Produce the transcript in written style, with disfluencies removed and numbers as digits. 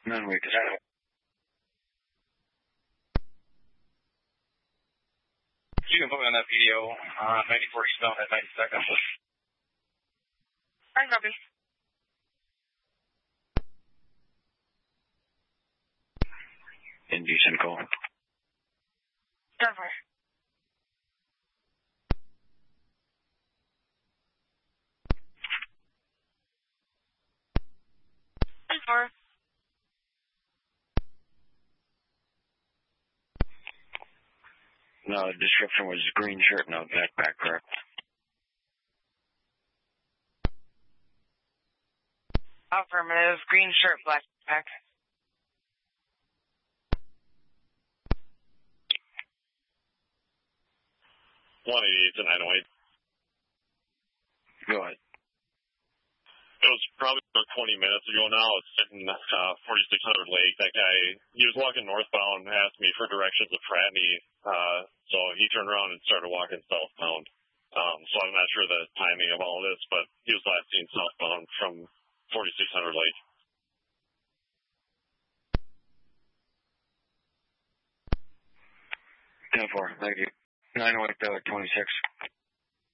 Non-weak. You can put me on that PDO, 94 eastbound at 92nd. I copy. Indecent call. Denver. Denver. No, the description was green shirt, no backpack, correct? Affirmative. Green shirt, black backpack. 188 to 908. Go ahead. It was probably about 20 minutes ago now. It's sitting 4600 Lake. That guy, he was walking northbound, asked me for directions of Fratney, so he turned around and started walking southbound. So I'm not sure the timing of all this, but he was last seen southbound from 4600 Lake. 10-4, thank you. 908, 26.